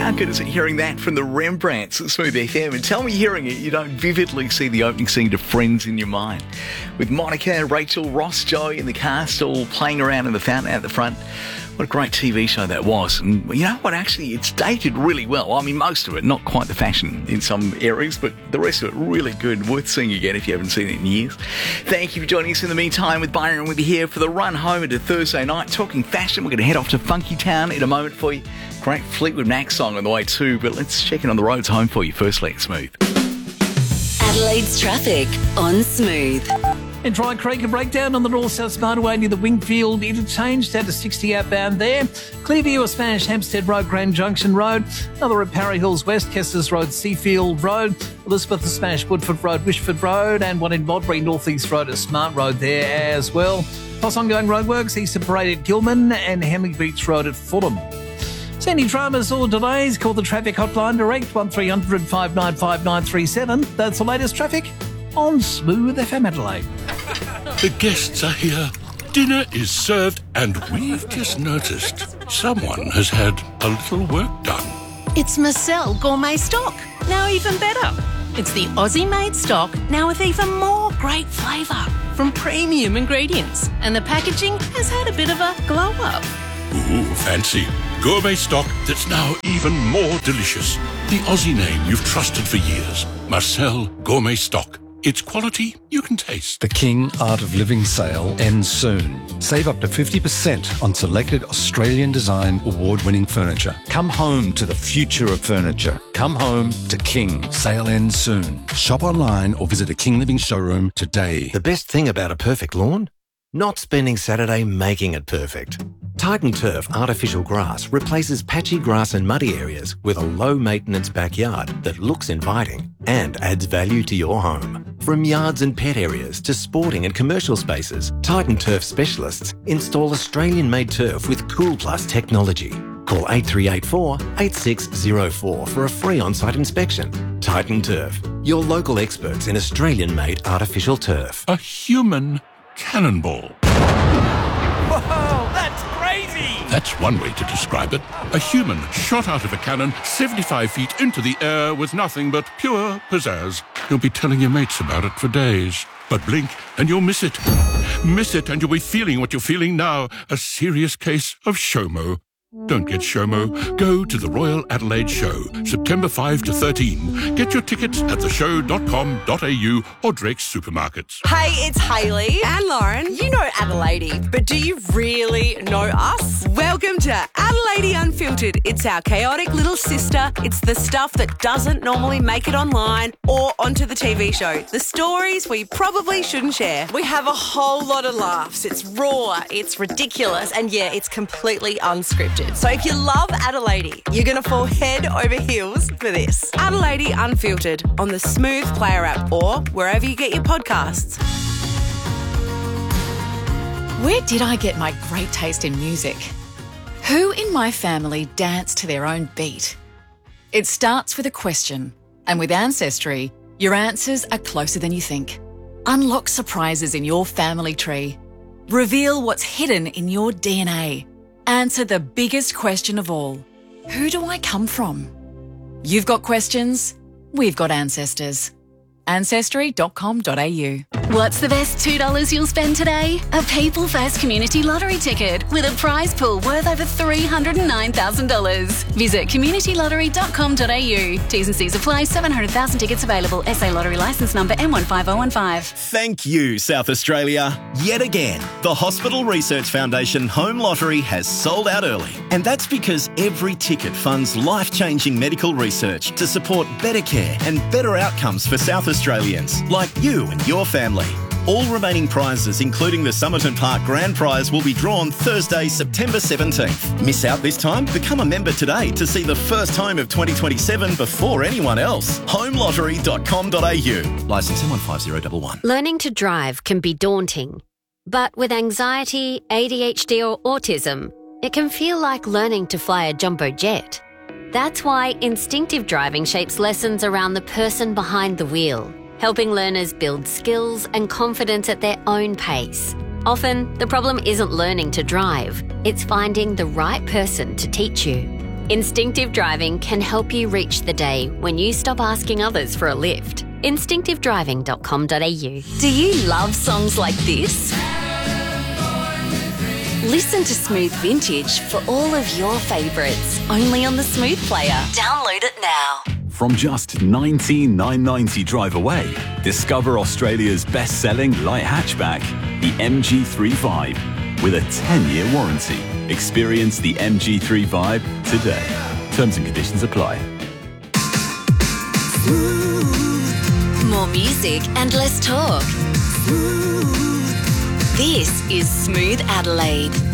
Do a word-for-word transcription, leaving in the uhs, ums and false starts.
How good is it hearing that from the Rembrandts at Smooth F M? And tell me hearing it, you don't vividly see the opening scene to Friends in your mind. With Monica, Rachel, Ross, Joey and the cast all playing around in the fountain out the front. What a great T V show that was. And you know what, actually, it's dated really well. I mean, most of it, not quite the fashion in some areas, but the rest of it, really good. Worth seeing again if you haven't seen it in years. Thank you for joining us in the meantime with Byron. We'll be here for the run home into Thursday night. Talking fashion, we're going to head off to Funky Town in a moment for you. Great Fleetwood Mac song on the way too, but let's check in on the roads home for you firstly at Smooth. Adelaide's traffic on Smooth. In Dry Creek, a breakdown on the North-South Motorway near the Wingfield Interchange, down to sixty outbound there. Clearview, Spanish Hampstead Road, Grand Junction Road. Another at Parry Hills West, Kesters Road, Seafield Road. Elizabeth, Spanish Woodford Road, Wishford Road. And one in Modbury, North East Road at Smart Road there as well. Plus ongoing roadworks, Eastern Parade at Gilman and Hamley Beach Road at Fulham. So any dramas or delays, call the traffic hotline direct, one three hundred, five nine five, nine three seven. That's the latest traffic on Smooth F M Adelaide. The guests are here. Dinner is served, and we've just noticed someone has had a little work done. It's Marcel Gourmet Stock, now even better. It's the Aussie-made stock, now with even more great flavour from premium ingredients. And the packaging has had a bit of a glow-up. Ooh, fancy. Gourmet stock that's now even more delicious. The Aussie name you've trusted for years. Marcel Gourmet Stock. It's quality you can taste. The King Art of Living sale ends soon. Save up to fifty percent on selected Australian Design award-winning furniture. Come home to the future of furniture. Come home to King. Sale ends soon. Shop online or visit a King Living showroom today. The best thing about a perfect lawn? Not spending Saturday making it perfect. Titan Turf Artificial Grass replaces patchy grass and muddy areas with a low-maintenance backyard that looks inviting and adds value to your home. From yards and pet areas to sporting and commercial spaces, Titan Turf specialists install Australian-made turf with Cool Plus technology. Call eight three eight four, eight six zero four for a free on-site inspection. Titan Turf, your local experts in Australian-made artificial turf. A human cannonball. Whoa, that's crazy! That's one way to describe it. A human shot out of a cannon seventy-five feet into the air with nothing but pure pizzazz. You'll be telling your mates about it for days. But blink and you'll miss it. Miss it and you'll be feeling what you're feeling now. A serious case of SHOMO. Don't get SHOMO. Go to the Royal Adelaide Show, September fifth to thirteenth. Get your tickets at the show dot com dot a u or Drake's Supermarkets. Hey, it's Hayley and Lauren. You know Adelaide, but do you really know us? Welcome to Adelaide Unfiltered. It's our chaotic little sister. It's the stuff that doesn't normally make it online or onto the T V show. The stories we probably shouldn't share. We have a whole lot of laughs. It's raw, it's ridiculous, and yeah, it's completely unscripted. So if you love Adelaide, you're going to fall head over heels for this. Adelaide Unfiltered on the Smooth Player app or wherever you get your podcasts. Where did I get my great taste in music? Who in my family danced to their own beat? It starts with a question, and with Ancestry, your answers are closer than you think. Unlock surprises in your family tree. Reveal what's hidden in your D N A. Answer the biggest question of all. Who do I come from? You've got questions, we've got ancestors. ancestry dot com dot a u. What's the best two dollars you'll spend today? A People First Community Lottery ticket with a prize pool worth over three hundred nine thousand dollars. Visit community lottery dot com dot a u. T's and C's apply. seven hundred thousand tickets available. S A Lottery licence number M one five zero one five. Thank you, South Australia. Yet again, the Hospital Research Foundation Home Lottery has sold out early. And that's because every ticket funds life-changing medical research to support better care and better outcomes for South Australians, like you and your family. All remaining prizes, including the Somerton Park Grand Prize, will be drawn Thursday, September seventeenth. Miss out this time? Become a member today to see the first home of twenty twenty-seven before anyone else. home lottery dot com dot a u. Licence M one five zero one one. Learning to drive can be daunting. But with anxiety, A D H D or autism, it can feel like learning to fly a jumbo jet. That's why instinctive driving shapes lessons around the person behind the wheel, helping learners build skills and confidence at their own pace. Often, the problem isn't learning to drive, it's finding the right person to teach you. Instinctive driving can help you reach the day when you stop asking others for a lift. instinctive driving dot com dot a u. Do you love songs like this? Listen to Smooth Vintage for all of your favourites, only on the Smooth Player. Download it now. From just nineteen thousand nine hundred ninety drive away, discover Australia's best-selling light hatchback, the M G three Vibe, with a ten-year warranty. Experience the M G three Vibe today. Terms and conditions apply. More music and less talk. This is Smooth Adelaide.